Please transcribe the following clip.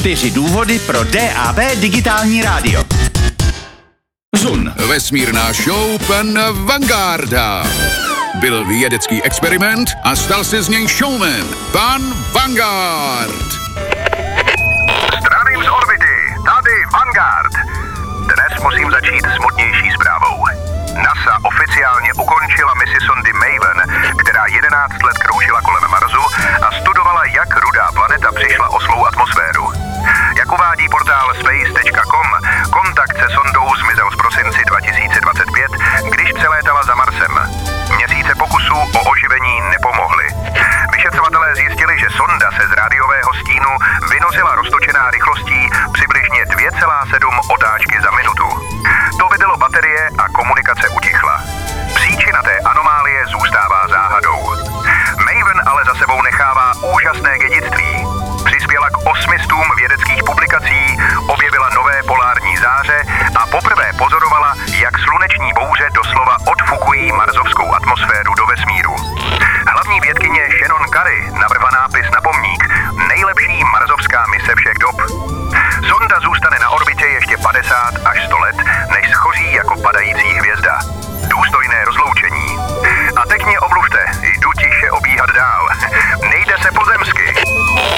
4 důvody pro DAB digitální rádio. Zun. Vesmírná show pan Vangarda. Byl vědecký experiment a stal se z něj showman. Pan Vanguard. Zdravím z orbity, tady Vanguard. Dnes musím začít smutnější zprávou. NASA oficiálně ukončila misi sondy Maven, která 11 let kroužila kolem Marsu a studovala, jak rudá planeta přišla o svou atmosféru. Jak uvádí portál space.com, kontakt se sondou zmizel v prosinci 2025, když přelétala za Marsem. Měsíce pokusů o oživení nepomohly. Vyšetřovatelé zjistili, že sonda se z rádiového stínu vynořila roztočená rychlostí přibližně 2,7 otáčky za minutu. To vydalo baterie a komunikace utichla. Příčina té anomálie zůstává záhadou. Maven ale za sebou nechává úžasné dědictví. Přispěla k 800 vědeckých publikací, objevila nové polární záře a poprvé pozorovala, jak sluneční bouře doslova odfukují marsovskou atmosféru do vesmíru.